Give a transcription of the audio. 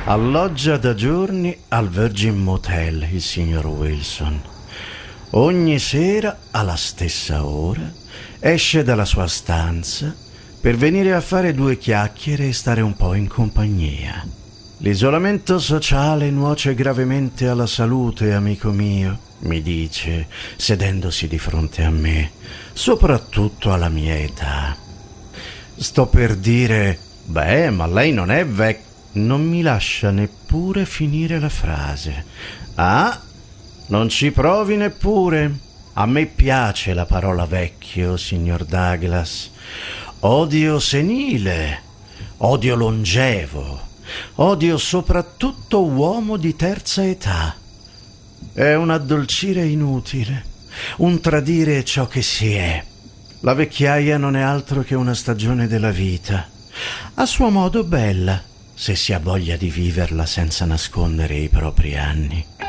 Alloggia da giorni al Virgin Motel il signor Wilson. Ogni sera, alla stessa ora, esce dalla sua stanza per venire a fare 2 chiacchiere e stare un po' in compagnia. L'isolamento sociale nuoce gravemente alla salute, amico mio, mi dice, sedendosi di fronte a me, soprattutto alla mia età. Sto per dire, ma lei non è vecchia. Non mi lascia neppure finire la frase. Ah, non ci provi neppure. A me piace la parola vecchio, signor Douglas. Odio senile, odio longevo, odio soprattutto uomo di terza età. È un addolcire inutile, un tradire ciò che si è. La vecchiaia non è altro che una stagione della vita, a suo modo bella, se si ha voglia di viverla senza nascondere i propri anni.